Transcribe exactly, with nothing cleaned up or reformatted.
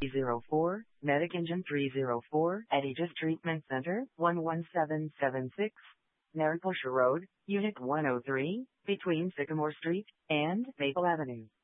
three oh four, Medic Engine three oh four, at Aegis Treatment Center, one one seven seven six, Mariposa Road, Unit one oh three, between Sycamore Street and Maple Avenue.